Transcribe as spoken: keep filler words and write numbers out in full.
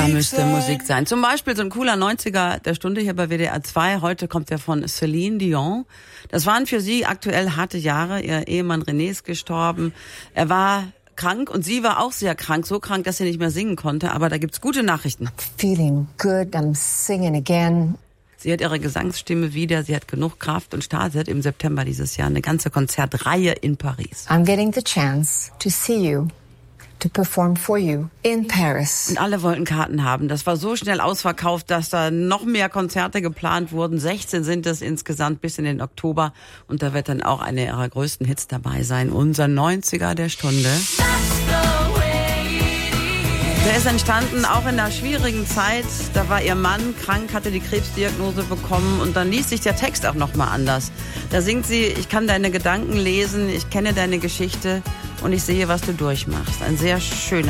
Da müsste Musik sein. Zum Beispiel so ein cooler neunziger der Stunde hier bei W D R zwei. Heute kommt der von Celine Dion. Das waren für sie aktuell harte Jahre. Ihr Ehemann René ist gestorben. Er war krank und sie war auch sehr krank. So krank, dass sie nicht mehr singen konnte. Aber da gibt's gute Nachrichten. Feeling good, I'm singing again. Sie hat ihre Gesangsstimme wieder. Sie hat genug Kraft und startet im September dieses Jahr eine ganze Konzertreihe in Paris. I'm getting the chance to see you. To perform for you in Paris. Und alle wollten Karten haben. Das war so schnell ausverkauft, dass da noch mehr Konzerte geplant wurden. sechzehn sind es insgesamt bis in den Oktober. Und da wird dann auch eine ihrer größten Hits dabei sein. Unser neunziger der Stunde. Der ist entstanden auch in einer schwierigen Zeit. Da war ihr Mann krank, hatte die Krebsdiagnose bekommen und dann liest sich der Text auch nochmal anders. Da singt sie, ich kann deine Gedanken lesen, ich kenne deine Geschichte und ich sehe, was du durchmachst. Ein sehr schöner